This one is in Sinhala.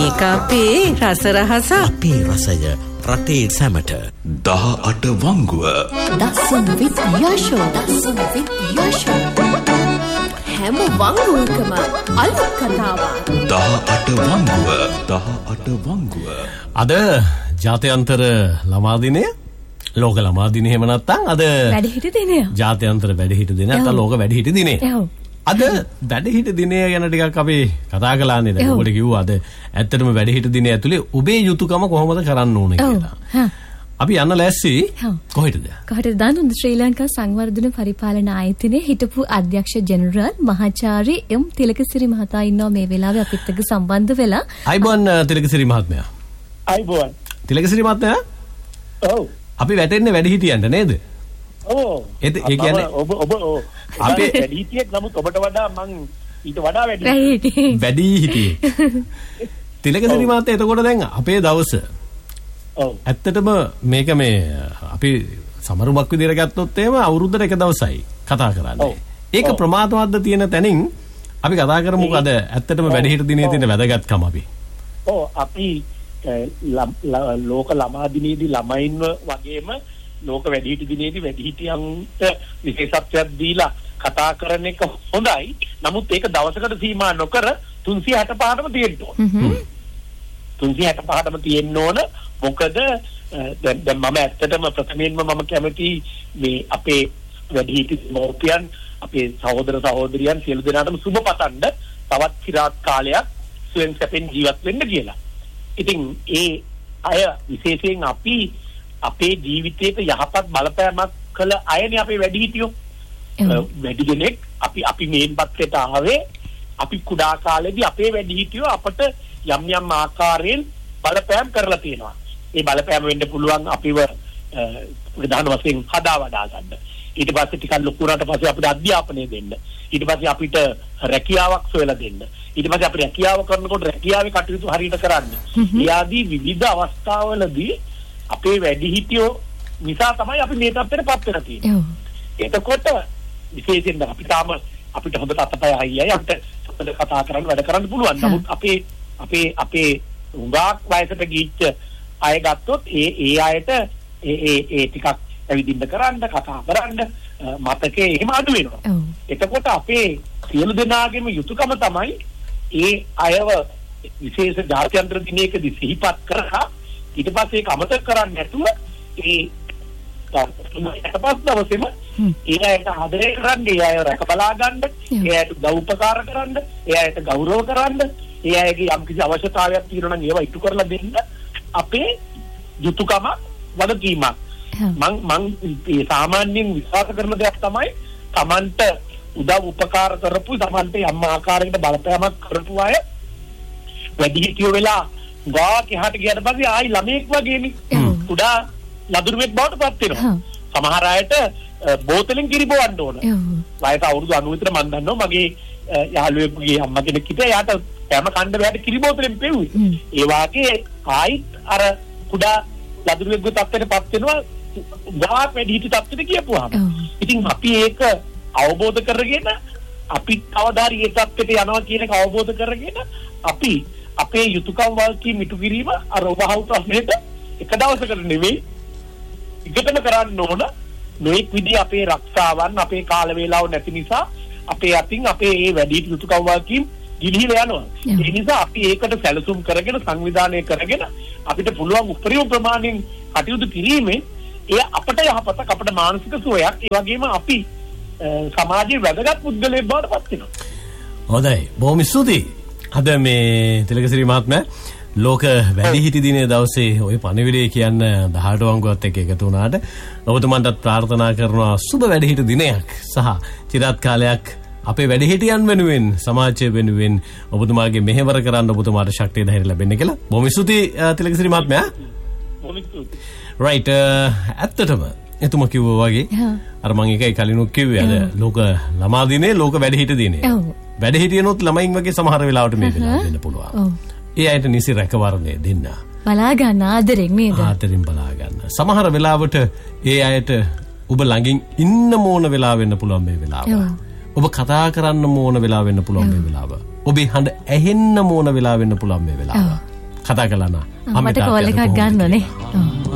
මේක අපේ රස අපේ රසය රටේ සැමට 18 වංගුව දස්සන විත් යශෝ හැම වංගුවකම අලුත් කතාවක් 18 වංගුව අද ජාත්‍යන්තර ළමා දිනය ලෝක ළමා දිනය එහෙම නැත්නම් අද වැඩිහිටි දිනය ජාත්‍යන්තර වැඩිහිටි දිනය නැත්නම් ලෝක වැඩිහිටි දිනය අද වැඩිහිටි දිනය ගැන ටිකක් අපි කතා කළානේ දැන් ඔබට කිව්වා අද ඇත්තටම වැඩිහිටි දිනය ඇතුලේ ඔබේ යුතුයකම කොහොමද කරන්න ඕනේ කියලා. අපි යන්න ලෑස්ති කොහෙටද? කොහෙටද දාන්න ශ්‍රී ලංකා සංවර්ධන පරිපාලන ආයතනයේ හිටපු අධ්‍යක්ෂ ජෙනරල් මහාචාර්ය එම් තිලකසිරි මහතා ඉන්නවා මේ වෙලාවේ අපිත් එක්ක සම්බන්ධ වෙලා. අයිබෝන් තිලකසිරි මහත්මයා. අයිබෝන්. තිලකසිරි මහත්මයා. ඔව්. අපි වැටෙන්නේ වැඩිහිටියන්ට නේද? ඔව්. ඒ කියන්නේ ඔබ අපේ වැඩිහිටියෙක් නමුත් ඔබට වඩා මං ඊට වඩා වැඩිහිටියෙක්. තිලකසිරි මහත්තයා එතකොට දැන් අපේ දවස ඔව් ඇත්තටම මේක මේ අපි සමරුමක් විදියට ගත්තොත් එහෙම අවුරුද්දට එක දවසයි කතා කරන්නේ. ඒක ප්‍රමාදවත්ද තියෙන තැනින් අපි කතා කරමු අද ඇත්තටම වැඩිහිටි දිනේ තියෙන වැදගත්කම අපි. ඔව් අපි ලෝක ළමා දිනේදී ළමයින්ව වගේම ලෝක වැඩිහිටි දිනේදී වැඩිහිටියන්ට විශේෂත්වයක් දීලා කතා කරන එක හොඳයි. නමුත් ඒක දවසකට සීමා නොකර 365ටම තියෙන්න ඕන. 365ටම තියෙන්න ඕන. මොකද දැන් මම ඇත්තටම ප්‍රථමයෙන්ම මම කැමති මේ අපේ වැඩිහිටි මව්පියන් අපේ සහෝදර සහෝදරියන් සියලු දෙනාටම සුබ පතන්න තවත් চিරාත් කාලයක් සුවෙන් සැපෙන් ජීවත් වෙන්න කියලා. ඉතින් ඒ අය විශේෂයෙන් අපි අපේ ජීවිතේට යහපත් බලපෑමක් කළ අයනේ අපේ වැඩිහිටියෝ. වැඩි දෙනෙක් අපි මේන් පත්‍රයට ආවේ අපි කුඩා කාලේදී අපේ වැඩිහිටියෝ අපට යම් යම් ආකාරයෙන් බලපෑම් කරලා තියෙනවා. ඒ බලපෑම වෙන්න පුළුවන් අපිව ප්‍රධාන වශයෙන් හදා වඩා ගන්න. ඊට පස්සේ ටිකක් ලොකු වුණාට පස්සේ අපිට අධ්‍යාපනය දෙන්න. ඊට පස්සේ අපිට රැකියාවක් සොයලා දෙන්න. ඊට පස්සේ අපි රැකියාව කරනකොට රැකියාවේ කටයුතු හරියට කරන්න. ඊයාදී විවිධ අවස්ථාවලදී අපේ වැඩිහිටියෝ නිසා තමයි අපි මේ තත්ත්වයටපත් වෙලා තියෙන්නේ. එතකොට විශේෂයෙන් අපි තාම අපිට හොඳ තත්පය අයියයි අපිට හොඳ කතා කරන්න වැඩ කරන්න පුළුවන්. නමුත් අපේ උගාක් වයසට ගිහිච්ච අය ගත්තොත් ඒ අයට ඒ ටිකක් ඇවිදින්න කරන්න කතා කරන්න මතකේ එහෙම අඩු වෙනවා. එතකොට අපේ සියලු දෙනාගේම යුතුයකම තමයි ඒ අයව විශේෂ ජාත්‍යන්තර දිනයකදී සිහිපත් කරලා ඊට පස්සේ ඒක අමතක කරන්නේ නැතුව ඒ දවසේම ඒ අයට ආදරය කරන්න, ඒ අය රැක බලා ගන්න, ඒ අයට උපකාර කරන්න, ඒ අයට ගෞරව කරන්න, ඒ අයගේ යම්කිසි අවශ්‍යතාවයක් තියෙනවා නම් ඒවා ඉටු කරලා දෙන්න අපේ යුතුයකම වගකීමක්. මං සාමාන්‍යයෙන් විශ්වාස කරන දෙයක් තමයි Tamanට උදව් උපකාර කරපු Tamanට යම් ආකාරයකට බලපෑමක් කරපු අය වැඩිහිටියෝ වෙලා ගාක් එහාට ගියාට පස්සේ ආයි ළමෙක් වගේනේ කුඩා ලදරුවෙක් බවට පත් වෙනවා. සමහර අයට බෝතලෙන් කිරි බොවන්න ඕන. වයස අවුරුදු 90 විතර මම දන්නවා මගේ යාළුවෙකුගේ අම්මා කෙනෙක් හිටියා. යාට හැම කණ්ඩ වැට කිරි බෝතලෙන් පෙව්වේ. ඒ වාගේ ආයිත් අර කුඩා ලදරුවෙක්ගේ තත්ත්වයටපත් වෙනවා. ගාක් වැඩි හිටි තත්ත්වෙට කියපුවාම. ඉතින් අපි ඒක අවබෝධ කරගෙන අපි කවදාරි ඒ තත්ත්වයට යනවා කියන එක අවබෝධ කරගෙන අපි අපේ යුතුයකම් වලකී මිටු කිරීම අර ඔබහව ප්‍රශ්නෙට එක දවසකට නෙවෙයි ඉකටම කරන්න ඕන. මේක විදිහ අපේ රක්ෂාවන් අපේ කාල වේලාව නැති නිසා අපේ අතින් අපේ මේ වැඩි යුතුයකම් වලකී ගිලිහිලා යනවා. ඒ නිසා අපි ඒකට සැලසුම් කරගෙන සංවිධානය කරගෙන අපිට පුළුවන් උපරිම ප්‍රමාණයෙන් කටයුතු කිරීමෙන් ඒ අපට යහපතක් අපට මානසික සුවයක් ඒ වගේම අපි සමාජයේ වැදගත් පුද්ගලයෙක් බවට පත් වෙනවා. හොඳයි. බොහොම ස්තුතියි. අද මේ තිලකසිරි මහත්මයා ලෝක වැඩිහිටි දිනේ දවසේ ওই පණිවිඩය කියන්න 18 වංගුවත් එක්ක එකතු වුණාට ඔබතුමන්ටත් ප්‍රාර්ථනා කරනවා සුබ වැඩිහිටි දිනයක් සහ চিරාත් කාලයක් අපේ වැඩිහිටියන් වෙනුවෙන් සමාජය වෙනුවෙන් ඔබතුමාගේ මෙහෙවර කරන්න ඔබතුමාට ශක්තිය ධෛර්යය ලැබෙන්න කියලා. බොහොම ස්තුතියි තිලකසිරි මහත්මයා. බොහොම ස්තුතියි. රයිට් ඇත්තටම එතුම කිව්වා වගේ අර මම එකයි කලිනුත් කිව්වේ අද ලෝක ළමා දිනේ ලෝක වැඩිහිටි දිනේ. වැඩිහිටියනොත් ළමයින් වගේ සමහර වෙලාවට මේ වෙලාව වෙන්න පුළුවන්. ඒ අයට නිසි රැකවරණය දෙන්න. බලා ගන්න ආදරෙන් නේද? ආදරෙන් බලා ගන්න. සමහර වෙලාවට ඒ අයට ඔබ ළඟින් ඉන්න මොන වෙලාව වෙන්න පුළුවන් මේ වෙලාව. ඔබ කතා කරන්න මොන වෙලාව වෙන්න පුළුවන් මේ වෙලාව. ඔබේ හඬ ඇහෙන්න මොන වෙලාව වෙන්න පුළුවන් මේ වෙලාව. කතා කළා නා. මට කෝල් එකක් ගන්න ඕනේ.